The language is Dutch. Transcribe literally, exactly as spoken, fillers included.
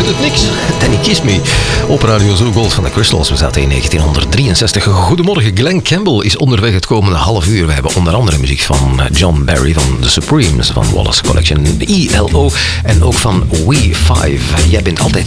het niks. Danny Kiss Me. Op Radio Zoo Gold van de Crystals. We zaten in negentien drieënzestig. Goedemorgen. Glenn Campbell is onderweg het komende half uur. We hebben onder andere muziek van John Barry, van The Supremes, van Wallace Collection, E L O en ook van We Five. Jij bent altijd